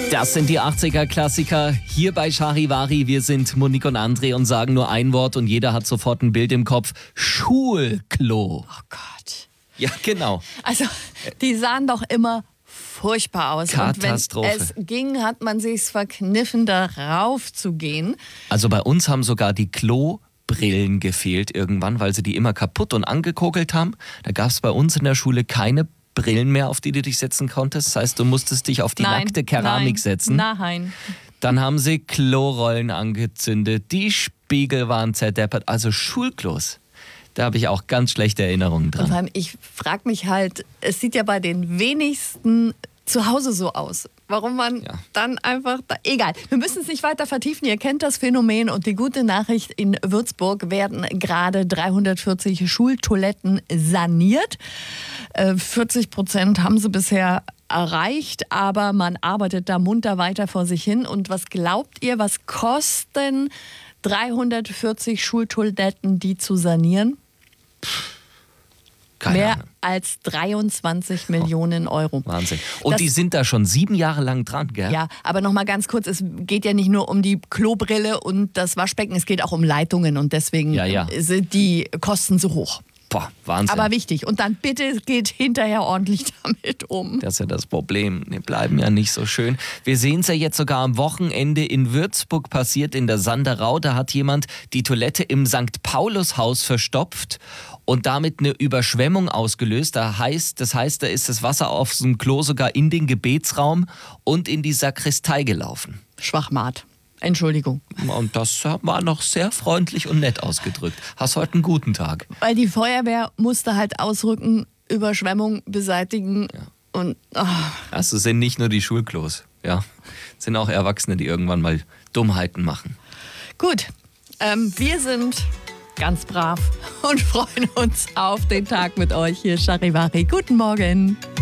Das sind die 80er-Klassiker hier bei Charivari. Wir sind Monique und André und sagen nur ein Wort und jeder hat sofort ein Bild im Kopf. Schulklo. Oh Gott. Ja, genau. Also, die sahen doch immer furchtbar aus. Katastrophe. Und wenn es ging, hat man sich's verkniffen, darauf zu gehen. Also bei uns haben sogar die Klobrillen gefehlt irgendwann, weil sie die immer kaputt und angekokelt haben. Da gab es bei uns in der Schule keine Brillen mehr, auf die du dich setzen konntest. Das heißt, du musstest dich auf die nackte Keramik setzen. Nein. Dann haben sie Klorollen angezündet, die Spiegel waren zerdeppert. Also Schulklos, da habe ich auch ganz schlechte Erinnerungen dran. Und vor allem, ich frage mich halt, es sieht ja bei den wenigsten zu Hause so aus. Warum man dann einfach... Egal, wir müssen es nicht weiter vertiefen. Ihr kennt das Phänomen und die gute Nachricht, in Würzburg werden gerade 340 Schultoiletten saniert. 40% haben sie bisher erreicht, aber man arbeitet da munter weiter vor sich hin. Und was glaubt ihr, was kosten 340 Schultoiletten, die zu sanieren? Mehr als 23 Millionen Euro. Wahnsinn. Und die sind da schon 7 Jahre lang dran, gell? Ja, aber noch mal ganz kurz, es geht ja nicht nur um die Klobrille und das Waschbecken, es geht auch um Leitungen und deswegen sind die Kosten so hoch. Boah, Wahnsinn. Aber wichtig. Und dann bitte geht hinterher ordentlich damit um. Das ist ja das Problem. Die bleiben ja nicht so schön. Wir sehen es ja jetzt sogar am Wochenende in Würzburg passiert, in der Sanderau. Da hat jemand die Toilette im St. Paulus-Haus verstopft und damit eine Überschwemmung ausgelöst. Das heißt, da ist das Wasser auf dem Klo sogar in den Gebetsraum und in die Sakristei gelaufen. Schwachmat. Entschuldigung. Und das war noch sehr freundlich und nett ausgedrückt. Hast heute einen guten Tag. Weil die Feuerwehr musste halt ausrücken, Überschwemmung beseitigen und... Also sind nicht nur die Schulklos, sind auch Erwachsene, die irgendwann mal Dummheiten machen. Gut, wir sind ganz brav und freuen uns auf den Tag mit euch hier, Charivari. Guten Morgen.